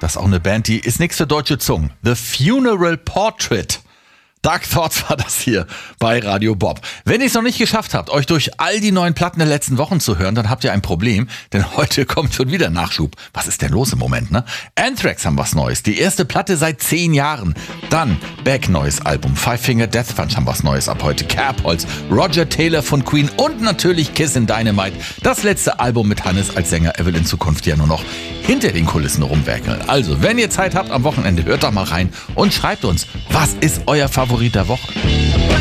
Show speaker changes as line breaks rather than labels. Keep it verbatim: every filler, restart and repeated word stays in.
das ist auch eine Band, die ist nichts für deutsche Zungen. The Funeral Portrait. Dark Thoughts war das hier bei Radio Bob. Wenn ihr es noch nicht geschafft habt, euch durch all die neuen Platten der letzten Wochen zu hören, dann habt ihr ein Problem, denn heute kommt schon wieder Nachschub. Was ist denn los im Moment, ne? Anthrax haben was Neues, die erste Platte seit zehn Jahren. Dann Beck neues Album, Five Finger Death Punch haben was Neues ab heute, Kerbholz, Roger Taylor von Queen und natürlich Kissin' Dynamite. Das letzte Album mit Hannes als Sänger, er will in Zukunft ja nur noch hinter den Kulissen rumwerkeln. Also, wenn ihr Zeit habt am Wochenende, hört doch mal rein und schreibt uns, was ist euer Favorit der Woche?